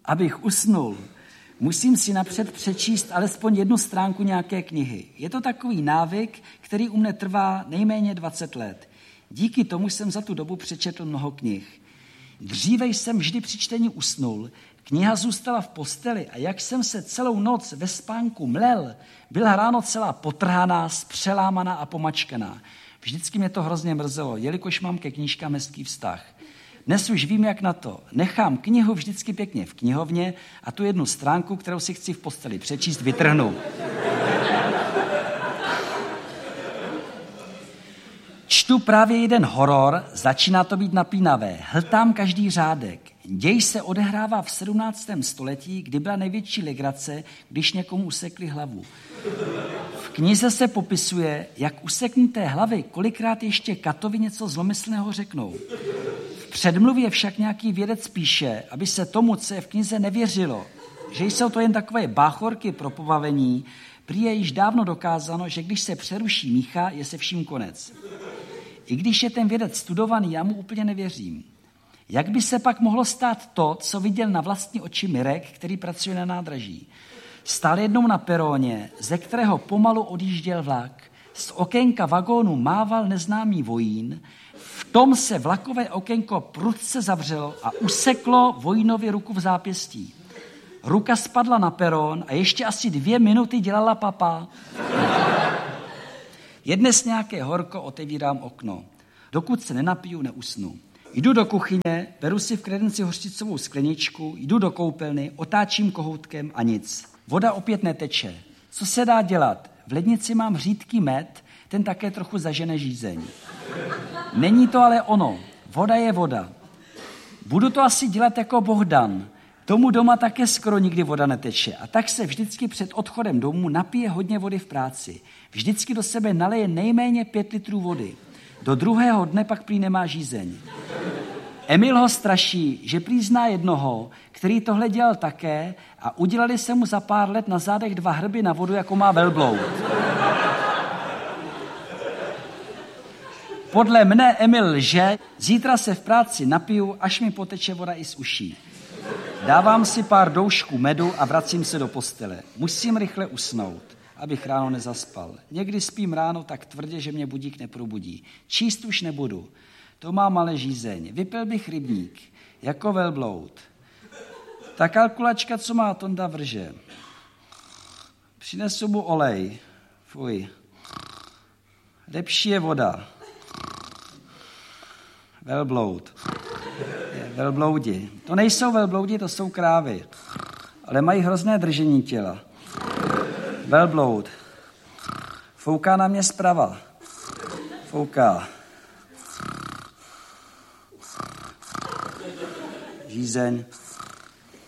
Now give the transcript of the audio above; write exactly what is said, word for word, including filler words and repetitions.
Abych usnul, musím si napřed přečíst alespoň jednu stránku nějaké knihy. Je to takový návyk, který u mne trvá nejméně dvacet let. Díky tomu jsem za tu dobu přečetl mnoho knih. Dříve jsem vždy při čtení usnul, kniha zůstala v posteli a jak jsem se celou noc ve spánku mlel, byla ráno celá potrhaná, zpřelámaná a pomačkaná. Vždycky mě to hrozně mrzelo, jelikož mám ke knížkám hezký vztah. Dnes už vím, jak na to. Nechám knihu vždycky pěkně v knihovně a tu jednu stránku, kterou si chci v posteli přečíst, vytrhnu. Čtu právě jeden horor, začíná to být napínavé. Hltám každý řádek. Děj se odehrává v sedmnáctém století, kdy byla největší legrace, když někomu usekli hlavu. V knize se popisuje, jak useknuté hlavy kolikrát ještě katovi něco zlomyslného řeknou. V předmluvě však nějaký vědec píše, aby se tomu, co je v knize, nevěřilo, že jsou to jen takové báchorky pro pobavení, prý je již dávno dokázáno, že když se přeruší mícha, je se vším konec. I když je ten vědec studovaný, já mu úplně nevěřím. Jak by se pak mohlo stát to, co viděl na vlastní oči Mirek, který pracuje na nádraží? Stál jednou na peróně, ze kterého pomalu odjížděl vlak. Z okénka vagónu mával neznámý vojín, v tom se vlakové okénko prudce zavřelo a useklo vojínovi ruku v zápěstí. Ruka spadla na perón a ještě asi dvě minuty dělala papa. Je dnes nějaké horko, otevírám okno. Dokud se nenapiju, neusnu. Jdu do kuchyně, beru si v kredenci hořčicovou skleničku, jdu do koupelny, otáčím kohoutkem a nic. Voda opět neteče. Co se dá dělat? V lednici mám řídký med, ten také trochu zažene žízeň. Není to ale ono. Voda je voda. Budu to asi dělat jako Bohdan. Tomu doma také skoro nikdy voda neteče a tak se vždycky před odchodem domů napije hodně vody v práci. Vždycky do sebe naleje nejméně pět litrů vody. Do druhého dne pak prý nemá žízeň. Emil ho straší, že prý zná jednoho, který tohle dělal také a udělali se mu za pár let na zádech dva hrby na vodu, jako má velbloud. Podle mne Emil lže, zítra se v práci napiju, až mi poteče voda i z uší. Dávám si pár doušků medu a vracím se do postele. Musím rychle usnout, abych ráno nezaspal. Někdy spím ráno tak tvrdě, že mě budík neprobudí. Číst už nebudu. To má malé žízeň. Vypil bych rybník, jako velbloud. Ta kalkulačka, co má Tonda, vrže. Přinesu mu olej. Fuj. Lepší je voda. Velbloud. Velbloudi. To nejsou velbloudi, to jsou krávy. Ale mají hrozné držení těla. Velbloud. Fouká na mě zprava. Fouká. Žízeň.